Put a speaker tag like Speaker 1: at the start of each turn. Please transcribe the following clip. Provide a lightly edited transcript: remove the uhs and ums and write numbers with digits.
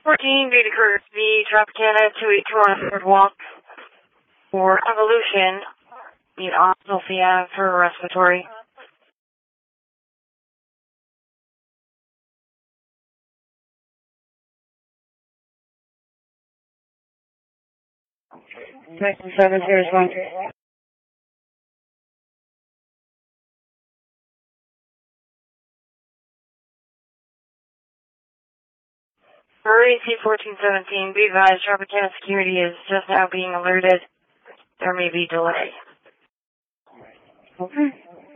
Speaker 1: 14, Beta Curtis V, Tropicana 282 on walk for Evolution. Need off Sophia for respiratory. Nice 701. Hurry C-1417, be advised, Tropicana security is just now being alerted. There may be delay. Okay.